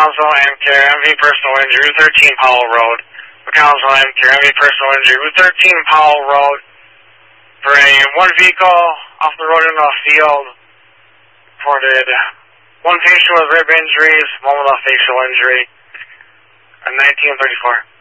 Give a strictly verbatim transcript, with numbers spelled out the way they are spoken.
McConnellsville, Amcare, M V personal injury, Route thirteen Powell Road. McConnellsville, Amcare, M V personal injury, Route thirteen Powell Road. For a one vehicle off the road in the field, reported one patient with rib injuries, one with a facial injury, and nineteen thirty-four.